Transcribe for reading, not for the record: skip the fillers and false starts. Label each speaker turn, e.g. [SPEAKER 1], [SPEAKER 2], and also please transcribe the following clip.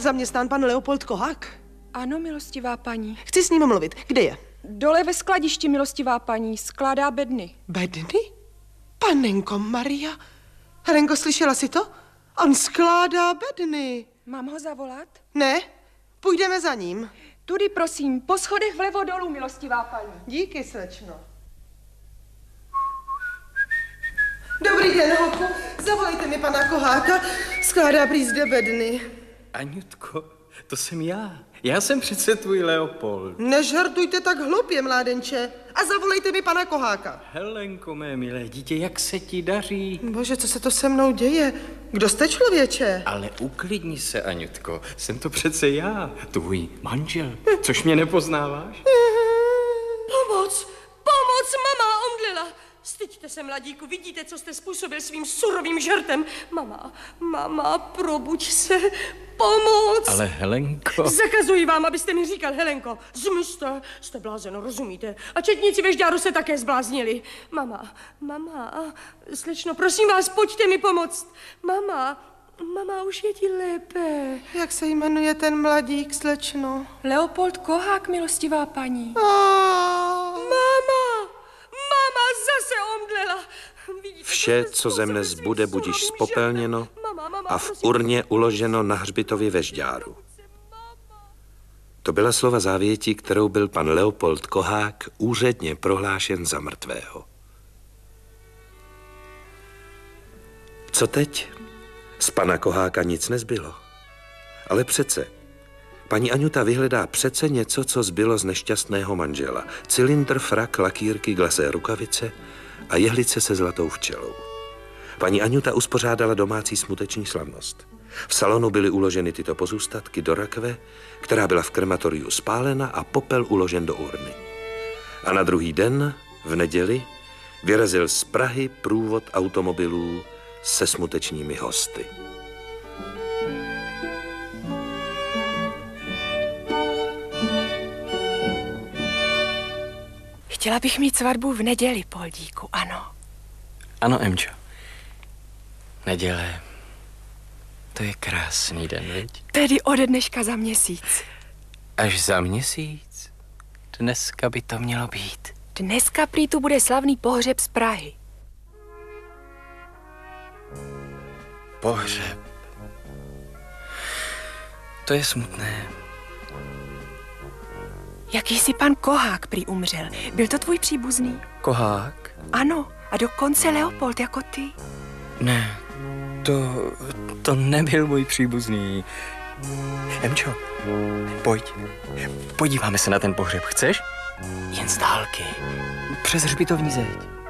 [SPEAKER 1] Zaměstnán pan Leopold Kohák?
[SPEAKER 2] Ano, milostivá paní.
[SPEAKER 1] Chci s ním mluvit. Kde je?
[SPEAKER 2] Dole ve skladišti, milostivá paní, skládá bedny.
[SPEAKER 1] Bedny? Panenko Maria. Helenko, slyšela jsi to? On skládá bedny.
[SPEAKER 2] Mám ho zavolat?
[SPEAKER 1] Ne, půjdeme za ním.
[SPEAKER 2] Tudy, prosím, po schodech vlevo dolů, milostivá paní.
[SPEAKER 1] Díky, slečno. Dobrý den, holku. Zavolejte mi pana Koháka. Skládá prý zde bedny.
[SPEAKER 3] Aňutko, to jsem já. Já jsem přece tvůj Leopold.
[SPEAKER 1] Nežartujte tak hloupě, mládenče. A zavolejte mi pana Koháka.
[SPEAKER 3] Helenko, mé milé dítě, jak se ti daří?
[SPEAKER 1] Bože, co se to se mnou děje? Kdo jste, člověče?
[SPEAKER 3] Ale uklidni se, Aňutko. Jsem to přece já, tvůj manžel. Což mě nepoznáváš?
[SPEAKER 4] Pomoc! Pomoc! Mama omdlela! Styďte se, mladíku, vidíte, co jste způsobil svým surovým žertem. Mama, probuď se, pomoc!
[SPEAKER 3] Ale Helenko...
[SPEAKER 4] Zakazuji vám, abyste mi říkal, Helenko, zmizte, jste blázeno, rozumíte? A četníci ve Žďáru se také zbláznili. Mama, slečno, prosím vás, pojďte mi pomoct. Mama, už je ti lépe.
[SPEAKER 1] Jak se jmenuje ten mladík, slečno?
[SPEAKER 2] Leopold Kohák, milostivá paní.
[SPEAKER 4] Mama zase omdlela. Vidíte,
[SPEAKER 5] Vše, co ze mne zbude, budíš spopelněno a v urně uloženo na hřbitově ve Žďáru. To byla slova závěti, kterou byl pan Leopold Kohák úředně prohlášen za mrtvého. Co teď? Z pana Koháka nic nezbylo. Ale přece, paní Aňuta vyhledá přece něco, co zbylo z nešťastného manžela. Cylindr, frak, lakýrky, glasé rukavice a jehlice se zlatou včelou. Paní Aňuta uspořádala domácí smuteční slavnost. V salonu byly uloženy tyto pozůstatky do rakve, která byla v krematoriu spálena a popel uložen do urny. A na druhý den, v neděli, vyrazil z Prahy průvod automobilů se smutečními hosty.
[SPEAKER 2] Chtěla bych mít svatbu v neděli, Poldíku, ano.
[SPEAKER 3] Ano, Emčo. Neděle. To je krásný den, viď?
[SPEAKER 2] Tedy ode dneška za měsíc.
[SPEAKER 3] Až za měsíc? Dneska by to mělo být.
[SPEAKER 2] Dneska prý tu bude slavný pohřeb z Prahy.
[SPEAKER 3] Pohřeb. To je smutné.
[SPEAKER 2] Jakýsi pan Kohák prý umřel. Byl to tvůj příbuzný?
[SPEAKER 3] Kohák?
[SPEAKER 2] Ano, a dokonce Leopold jako ty.
[SPEAKER 3] Ne, to nebyl můj příbuzný. Emčo, pojď. Podíváme se na ten pohřeb, chceš? Jen z dálky. Přes hřbitovní zeď.